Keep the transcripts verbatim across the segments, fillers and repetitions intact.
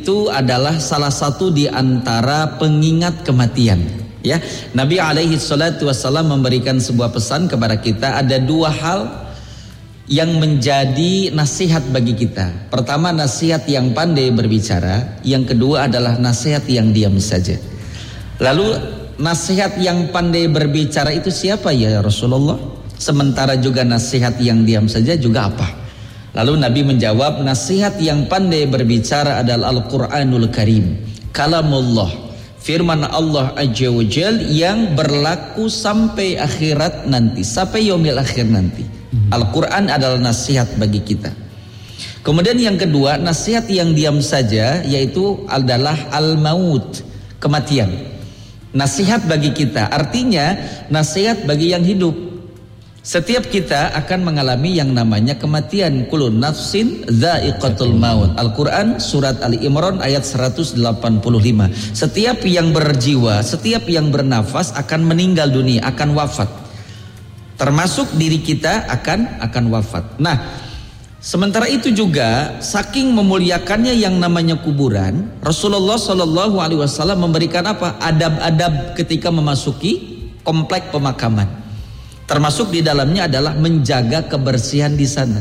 itu adalah salah satu di antara pengingat kematian. Ya, Nabi alaihi salatu wassalam memberikan sebuah pesan kepada kita, ada dua hal yang menjadi nasihat bagi kita. Pertama, nasihat yang pandai berbicara. Yang kedua adalah nasihat yang diam saja. Lalu nasihat yang pandai berbicara itu siapa ya Rasulullah? Sementara juga nasihat yang diam saja juga apa? Lalu Nabi menjawab, nasihat yang pandai berbicara adalah Al-Quranul Karim, kalamullah, firman Allah Azza wa Jal yang berlaku sampai akhirat nanti, sampai yaumil akhir nanti. Al-Quran adalah nasihat bagi kita. Kemudian yang kedua, nasihat yang diam saja, yaitu adalah al-maut, kematian. Nasihat bagi kita, artinya nasihat bagi yang hidup. Setiap kita akan mengalami yang namanya kematian. Kullu nafsin dha'iqatul maut. Al-Quran surat Ali Imran ayat seratus delapan puluh lima. Setiap yang berjiwa, setiap yang bernafas akan meninggal dunia, akan wafat. Termasuk diri kita akan akan wafat. Nah, sementara itu juga saking memuliakannya yang namanya kuburan, Rasulullah Shallallahu Alaihi Wasallam memberikan apa? Adab-adab ketika memasuki komplek pemakaman. Termasuk di dalamnya adalah menjaga kebersihan di sana.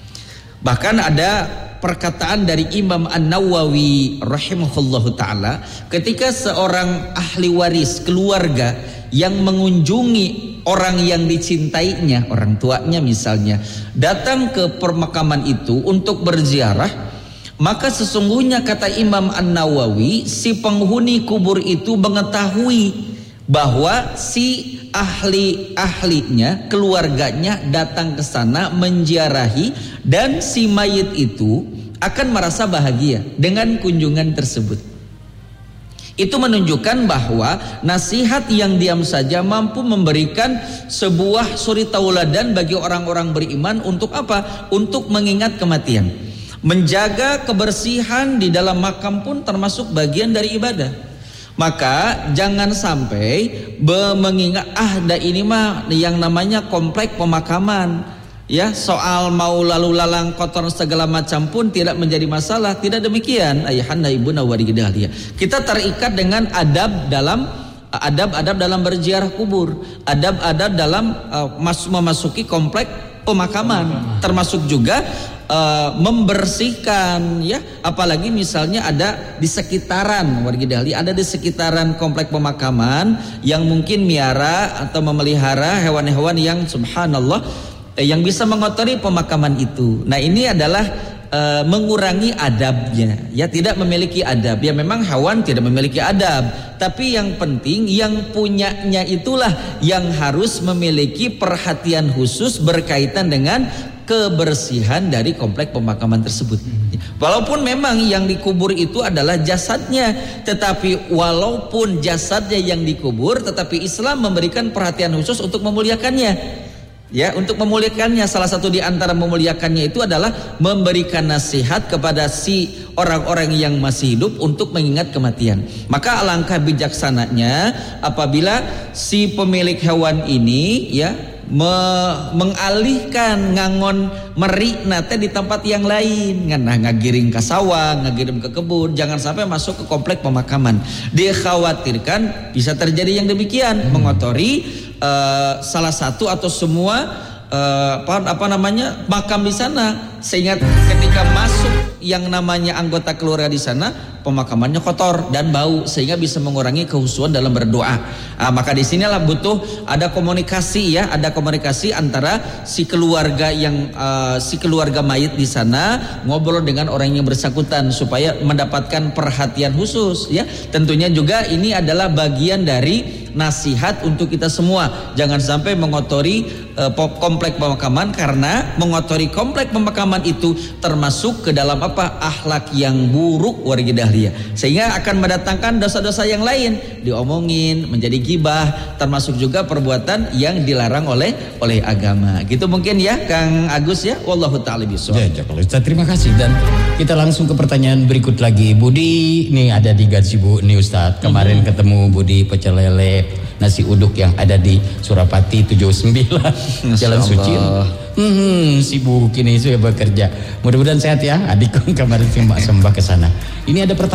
Bahkan ada perkataan dari Imam An-Nawawi rahimahullahu ta'ala, ketika seorang ahli waris keluarga yang mengunjungi orang yang dicintainya, orang tuanya misalnya, datang ke pemakaman itu untuk berziarah, maka sesungguhnya kata Imam An-Nawawi, si penghuni kubur itu mengetahui bahwa si ahli-ahlinya, keluarganya datang ke sana menziarahi, dan si mayit itu akan merasa bahagia dengan kunjungan tersebut. Itu menunjukkan bahwa nasihat yang diam saja mampu memberikan sebuah suri tauladan bagi orang-orang beriman untuk apa? Untuk mengingat kematian. Menjaga kebersihan di dalam makam pun termasuk bagian dari ibadah. Maka jangan sampai mengingat ah dah ini mah yang namanya komplek pemakaman, ya, soal mau lalu lalang kotor segala macam pun tidak menjadi masalah. Tidak demikian, ayahanda ibuna warigidahliya. Kita terikat dengan adab dalam adab-adab dalam berziarah kubur, adab-adab dalam uh, mas, memasuki komplek pemakaman, termasuk juga Uh, membersihkan, ya, apalagi misalnya ada di sekitaran wargidahli, ada di sekitaran komplek pemakaman yang mungkin miara atau memelihara hewan-hewan yang subhanallah eh, yang bisa mengotori pemakaman itu. Nah, ini adalah uh, mengurangi adabnya, ya, tidak memiliki adab. Ya, memang hewan tidak memiliki adab, tapi yang penting yang punyanya itulah yang harus memiliki perhatian khusus berkaitan dengan kebersihan dari komplek pemakaman tersebut. Walaupun memang yang dikubur itu adalah jasadnya, tetapi walaupun jasadnya yang dikubur, tetapi Islam memberikan perhatian khusus untuk memuliakannya. Ya, untuk memuliakannya, salah satu di antara memuliakannya itu adalah memberikan nasihat kepada si orang-orang yang masih hidup untuk mengingat kematian. Maka alangkah bijaksananya apabila si pemilik hewan ini, ya, Me, mengalihkan ngangon meri nate di tempat yang lain, nah ngagiring ke sawah, ngagiring ke kebun, jangan sampai masuk ke komplek pemakaman. Dikhawatirkan bisa terjadi yang demikian, hmm. mengotori uh, salah satu atau semua uh, apa, apa namanya makam di sana, sehingga ketika masuk yang namanya anggota keluarga di sana, pemakamannya kotor dan bau, sehingga bisa mengurangi kehusuan dalam berdoa. Nah, maka di sinilah butuh ada komunikasi, ya, ada komunikasi antara si keluarga yang uh, si keluarga mayit di sana ngobrol dengan orang yang bersangkutan supaya mendapatkan perhatian khusus, ya. Tentunya juga ini adalah bagian dari nasihat untuk kita semua. Jangan sampai mengotori uh, komplek pemakaman, karena mengotori komplek pemakaman itu termasuk ke dalam apa? Akhlak yang buruk wargidahliya, sehingga akan mendatangkan dosa-dosa yang lain, diomongin, menjadi gibah, termasuk juga perbuatan yang dilarang oleh oleh agama. Gitu mungkin ya Kang Agus, ya. Wallahu ta'ala bishawab. Ya, Ustaz, terima kasih. Dan kita langsung ke pertanyaan berikut lagi. Budi nih ada di Gazibu nih Ustaz. Kemarin hmm. ketemu Budi pecel lele nasi uduk yang ada di Surapati tujuh puluh sembilan Jalan Suci. Hmm, sibuk ini saya bekerja. Mudah-mudahan sehat ya. Adik kemarin sembah sembah ke sana. Ini ada pertanyaan